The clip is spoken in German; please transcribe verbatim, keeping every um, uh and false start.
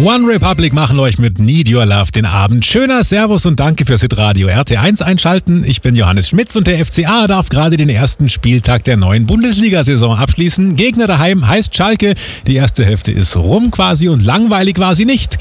One Republic machen euch mit Need Your Love den Abend. Schöner Servus und danke fürs Hitradio R T eins einschalten. Ich bin Johannes Schmitz und der F C A darf gerade den ersten Spieltag der neuen Bundesliga-Saison abschließen. Gegner daheim heißt Schalke. Die erste Hälfte ist rum quasi und langweilig war sie nicht.